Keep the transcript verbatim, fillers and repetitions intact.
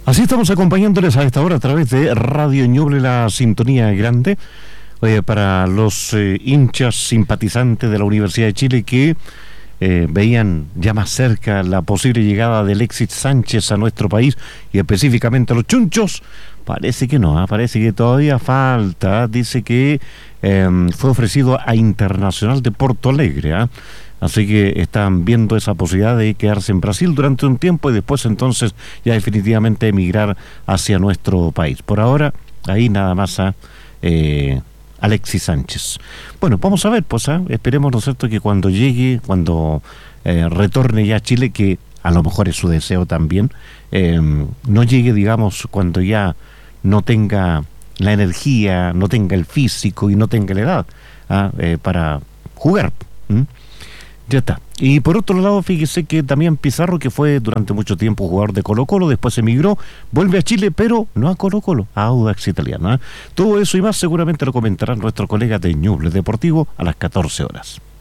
Así estamos acompañándoles a esta hora a través de Radio Ñuble, la sintonía grande, eh, para los eh, hinchas simpatizantes de la Universidad de Chile que eh, veían ya más cerca la posible llegada de Alexis Sánchez a nuestro país y específicamente a los Chunchos. Parece que no, ¿eh? Parece que todavía falta. Dice que eh, fue ofrecido a Internacional de Porto Alegre, ¿eh? Así que están viendo esa posibilidad de quedarse en Brasil durante un tiempo y después entonces ya definitivamente emigrar hacia nuestro país. Por ahora, ahí nada más a eh, Alexis Sánchez. Bueno, vamos a ver, pues, ¿eh? Esperemos, ¿no es cierto?, que cuando llegue, cuando eh, retorne ya a Chile, que a lo mejor es su deseo también, eh, no llegue, digamos, cuando ya no tenga la energía, no tenga el físico y no tenga la edad ¿ah? eh, para jugar. ¿Mm? Ya está. Y por otro lado, fíjese que Damián Pizarro, que fue durante mucho tiempo jugador de Colo-Colo, después emigró, vuelve a Chile, pero no a Colo-Colo, a Audax Italiano. ¿eh? Todo eso y más seguramente lo comentarán nuestros colegas de Ñuble Deportivo a las catorce horas.